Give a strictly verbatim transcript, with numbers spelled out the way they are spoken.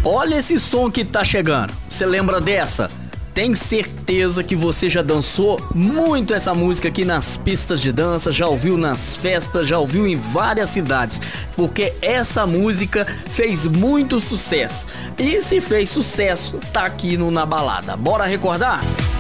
Olha esse som que tá chegando. Você lembra dessa? Tenho certeza que você já dançou muito essa música aqui nas pistas de dança, já ouviu nas festas, já ouviu em várias cidades, porque essa música fez muito sucesso. E se fez sucesso, tá aqui no Na Balada. Bora recordar?